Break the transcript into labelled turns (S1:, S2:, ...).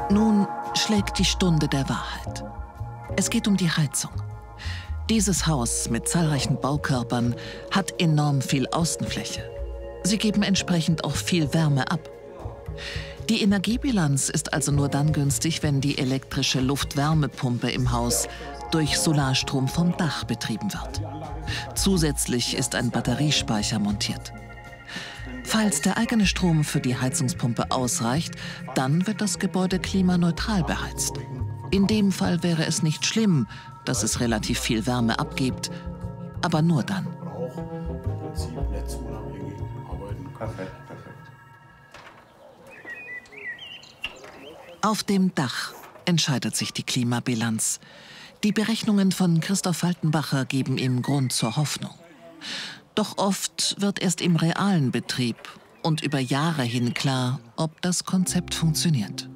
S1: Nun schlägt die Stunde der Wahrheit. Es geht um die Heizung. Dieses Haus mit zahlreichen Baukörpern hat enorm viel Außenfläche. Sie geben entsprechend auch viel Wärme ab. Die Energiebilanz ist also nur dann günstig, wenn die elektrische Luft-Wärmepumpe im Haus durch Solarstrom vom Dach betrieben wird. Zusätzlich ist ein Batteriespeicher montiert. Falls der eigene Strom für die Heizungspumpe ausreicht, dann wird das Gebäude klimaneutral beheizt. In dem Fall wäre es nicht schlimm, dass es relativ viel Wärme abgibt, aber nur dann.
S2: Auch im Prinzip netzunabhängig arbeiten.
S3: Perfekt.
S1: Auf dem Dach entscheidet sich die Klimabilanz. Die Berechnungen von Christoph Faltenbacher geben ihm Grund zur Hoffnung. Doch oft wird erst im realen Betrieb und über Jahre hin klar, ob das Konzept funktioniert.